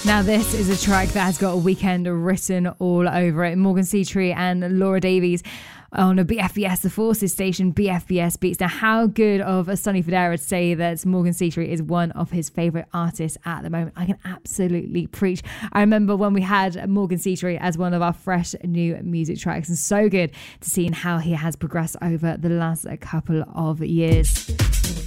Now this is a track that has got a weekend written all over it. Morgan Seatree and Laura Davies on a BFBS, the Forces station, BFBS Beats. Now, how good of a Sonny Fodera to say that Morgan Seatree is one of his favourite artists at the moment. I can absolutely preach. I remember when we had Morgan Seatree as one of our fresh new music tracks, and so good to see how he has progressed over the last couple of years.